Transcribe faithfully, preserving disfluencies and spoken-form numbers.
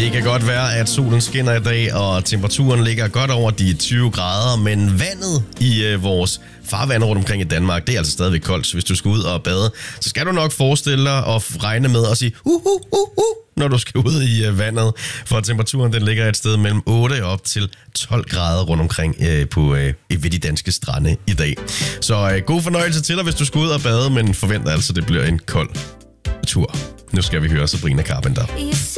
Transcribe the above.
Det kan godt være, at solen skinner i dag, og temperaturen ligger godt over de tyve grader, men vandet i øh, vores farvande rundt omkring i Danmark, det er altså stadigvæk koldt. Så hvis du skal ud og bade, så skal du nok forestille dig og regne med at sige uh, uh, uh, uh, når du skal ud i øh, vandet. For temperaturen den ligger et sted mellem otte op til tolv grader rundt omkring øh, på øh, ved de danske strande i dag. Så øh, god fornøjelse til dig, hvis du skal ud og bade, men forvent altså, det bliver en kold tur. Nu skal vi høre Sabrina Carpenter.